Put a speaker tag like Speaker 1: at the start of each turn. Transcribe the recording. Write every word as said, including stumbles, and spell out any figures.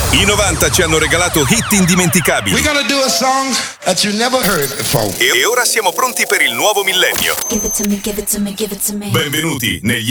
Speaker 1: I novanta ci hanno regalato hit indimenticabili.
Speaker 2: We're gonna do a song that you never heard before.
Speaker 1: E ora siamo pronti per il nuovo millennio.
Speaker 3: Give it to me, give it to me, give it to me.
Speaker 1: Benvenuti negli